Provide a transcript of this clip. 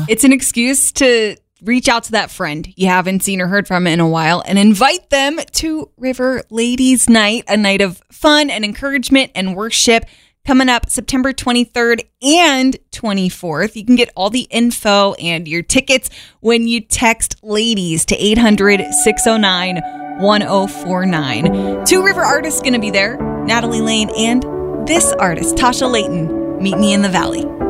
It's an excuse to reach out to that friend you haven't seen or heard from in a while and invite them to River Ladies Night, a night of fun and encouragement and worship coming up September 23rd and 24th. You can get all the info and your tickets when you text LADIES to 800-609-1049. Two River artists going to be there, Natalie Lane and this artist, Tasha Layton. Meet me in the valley.